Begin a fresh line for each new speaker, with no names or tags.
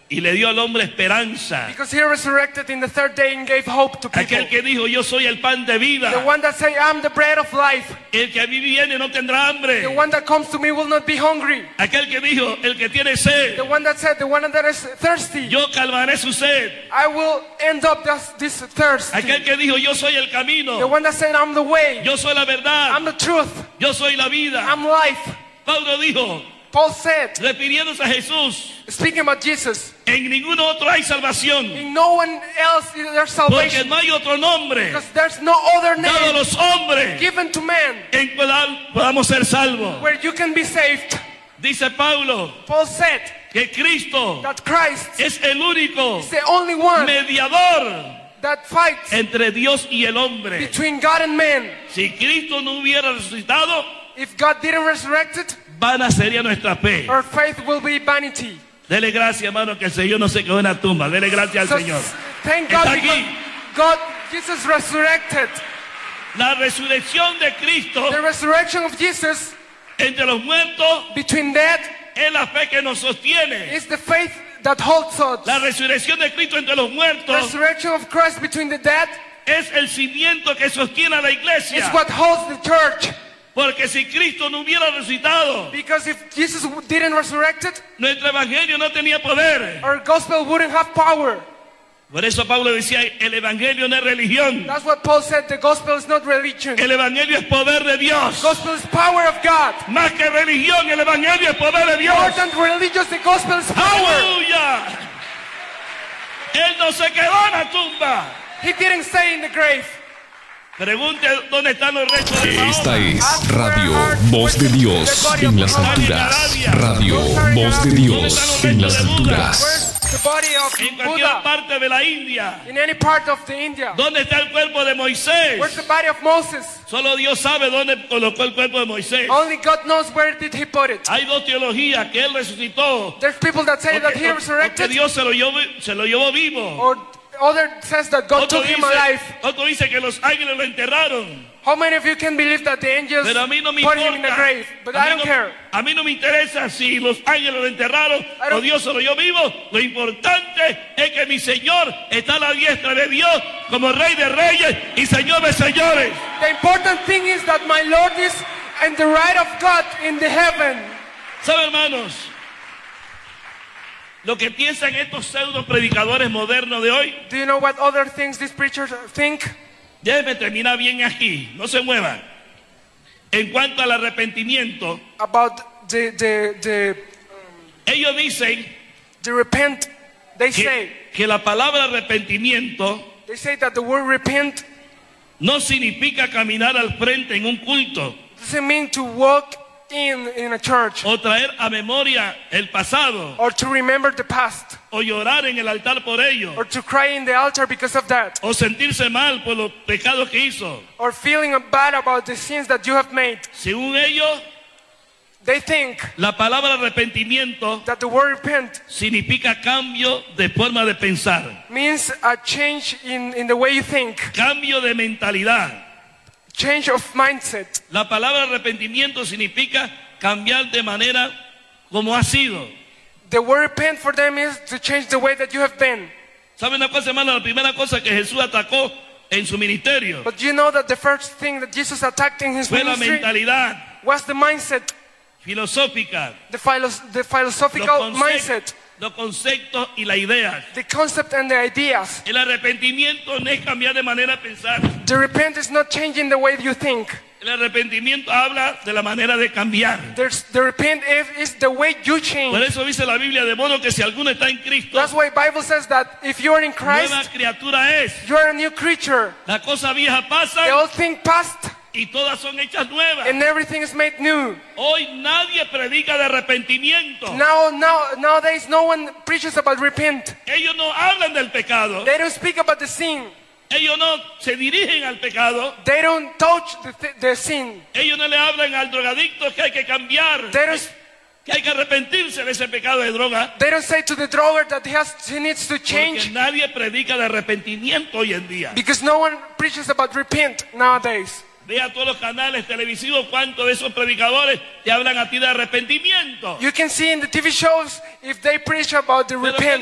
y le dio al hombre esperanza.
Because he resurrected in the third day and gave hope to people.
Aquel que dijo, yo soy el pan de vida.
The one that said, I'm the bread of life.
El que a mí viene no tendrá hambre.
The one that comes to me will not be hungry.
Aquel que dijo, el que tiene sed,
The one that said, the one that is thirsty,
yo calmaré su sed.
I will end up this thirst.
Aquel que dijo, yo soy el
The
camino,
one that said, I'm the way,
yo soy la verdad,
I'm the truth,
yo soy la vida.
I'm life.
Pablo dijo,
Paul said,
refiriéndose a Jesús,
speaking about Jesus,
en ningún otro hay salvación,
in no one else is there
porque
salvation.
no hay otro nombre
Because there's no other
dado a
name
los hombres
given to man
en cual podamos ser salvos.
where you can be saved.
Dice Pablo
Paul said
que Cristo
that Christ
es el único
is the only one
mediador
that fights
entre Dios y el hombre.
between God and man.
Si Cristo no hubiera resucitado,
If God didn't resurrect it,
vana sería nuestra fe.
our faith will be vanity.
Dele gracias, hermano, que el Señor no se quedó en la tumba. Dele gracias al
So
Señor.
thank God
Está
because
aquí.
Jesus resurrected.
La resurrección de Cristo
The resurrection of Jesus
entre los muertos
between dead
es la fe que nos sostiene.
is the faith that holds us.
La resurrección de Cristo entre los muertos
Resurrection of Christ between the dead
es el cimiento que sostiene a la
is
iglesia.
what holds the church.
Porque si Cristo no hubiera resucitado,
Because if Jesus didn't resurrect it,
nuestro evangelio no tenía poder.
our gospel wouldn't have power.
Por eso Pablo decía, el evangelio no es religión.
That's what Paul said. The gospel is not religion.
El evangelio es poder de Dios.
Gospel is power of God.
Más que religión, el evangelio es poder de Dios.
More than religious, the gospel is power.
¡Aleluya! Él no se quedó en la tumba.
He didn't stay in the grave.
Pregunte dónde están los restos de
Esta
Mahoma.
es Radio Voz de Dios en las alturas. Radio Voz de Dios en las alturas.
Where's the body of
En cualquier
Buddha?
parte de la India.
In any part of the India.
¿Dónde está el cuerpo de Moisés?
Where's the body of Moses?
Solo Dios sabe dónde colocó el cuerpo de Moisés.
Only God knows where did he put it.
Hay dos teologías, que él resucitó.
There's people that say that he
Porque
resurrected,
Dios se lo llevó vivo.
or other says that God took him alive.
Otro dice que los ángeles lo enterraron.
How many of you can believe that the angels
Pero a mí no me
put him in the
importa.
grave? But I don't care.
A mí no me interesa si los ángeles lo enterraron o Dios se lo dio vivo. Lo importante es que mi Señor está a la diestra de Dios como Rey de Reyes y Señor de Señores.
The important thing is that my Lord is in the right of God in the heaven.
¿Sabe, hermanos? Lo que piensan estos pseudo predicadores modernos de hoy.
Do you know what other things these preachers think?
Déjenme terminar bien aquí, no se muevan. En cuanto al arrepentimiento,
About
ellos dicen
the repent. They say
que la palabra arrepentimiento
that the word repent
no significa caminar al frente en un culto
doesn't mean to walk in a church
o traer a memoria el pasado
or to remember the past
o llorar en el altar por ello
or to cry in the altar because of that
o sentirse mal por los pecados que hizo.
or feeling bad about the sins that you have made.
Según ellos,
They think
la palabra arrepentimiento
that the word repent
significa cambio de forma de pensar,
means a change in the way you think,
cambio de mentalidad.
change of mindset.
La palabra arrepentimiento significa cambiar de manera como ha sido.
The word repent for them is to change the way that you have been.
¿Sabe una cosa, hermano? La primera cosa que Jesús atacó en su ministerio
But you know that the first thing that Jesus attacked in his
fue la
ministry
mentalidad
was the mindset,
filosófica,
the philosophical mindset,
los conceptos y las ideas.
the concept and the ideas.
El arrepentimiento no es cambiar de manera de pensar.
The repent is not changing the way you think.
El arrepentimiento habla de la manera de cambiar.
The repent is the way you change.
Por eso dice la Biblia, de modo que si alguno está en Cristo,
That's why Bible says that if you are in
nueva
Christ,
criatura es.
you are a new creature.
La cosa vieja pasa
The old thing passed
y todas son hechas nuevas.
and everything is made new.
Hoy nadie predica de arrepentimiento.
Nowadays no one preaches about repent.
Ellos no hablan del pecado.
They don't speak about the sin.
Ellos no se dirigen al pecado.
They don't touch the sin.
Ellos no le hablan al drogadicto que hay que cambiar,
They don't,
que hay que arrepentirse de ese pecado de droga.
they don't say to the droger that he needs to
Porque
change
nadie predica de arrepentimiento hoy en día.
because no one preaches about repent nowadays.
Vea todos los canales televisivos cuántos de esos predicadores te hablan a ti de arrepentimiento.
You can see in the TV shows if they preach about the
Pero
repent.